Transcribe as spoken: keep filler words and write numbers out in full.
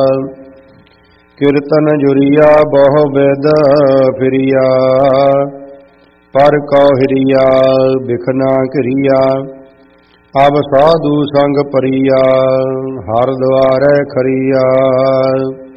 ਕੀਰਤਨ ਜੁਰੀਆ ਬਹੁ ਬਿਦ ਫਿਰੀਆ, ਪਰ ਕਉ ਹਿਰੀਆ ਬਿਖਨਾ ਘਿਰੀਆ। ਅਬ ਸਾਧੂ ਸੰਗ ਪਰੀਆ, ਹਰ ਦੁਆਰੈ ਖਰੀਆ।